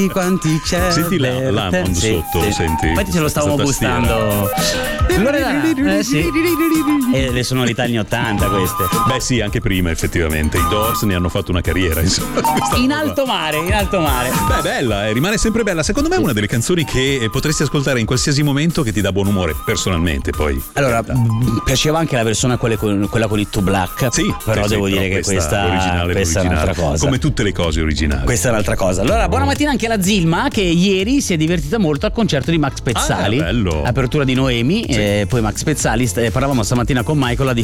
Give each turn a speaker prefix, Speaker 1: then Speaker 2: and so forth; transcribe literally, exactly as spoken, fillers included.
Speaker 1: quanti c'è.
Speaker 2: Senti la, l'Hammond sotto,
Speaker 1: sì.
Speaker 2: senti.
Speaker 1: Infatti ce lo stavamo gustando. Loredana, eh, sì. E le sonorità anni ottanta queste.
Speaker 2: Beh sì, anche prima effettivamente. I Doors ne hanno fatto una carriera, insomma.
Speaker 1: In alto mare, in alto mare.
Speaker 2: Beh, bella, eh, rimane sempre bella. Secondo me è una delle canzoni che potresti ascoltare in qualsiasi momento, che ti dà buon umore, personalmente poi.
Speaker 1: Allora, mh, piaceva anche la versione quella con, quella con il To Black.
Speaker 2: Sì,
Speaker 1: però
Speaker 2: sì,
Speaker 1: devo
Speaker 2: sì,
Speaker 1: dire
Speaker 2: però
Speaker 1: che questa,
Speaker 2: originale,
Speaker 1: questa è
Speaker 2: originale.
Speaker 1: un'altra cosa.
Speaker 2: Come tutte le cose originali.
Speaker 1: Questa è un'altra cosa. Allora, buona mattina anche alla Zilma, che ieri si è divertita molto al concerto di Max Pezzali.
Speaker 2: Ah, bello.
Speaker 1: Apertura di Noemi,
Speaker 2: Sì.
Speaker 1: e poi Max Pezzali. St- parlavamo stamattina con Michael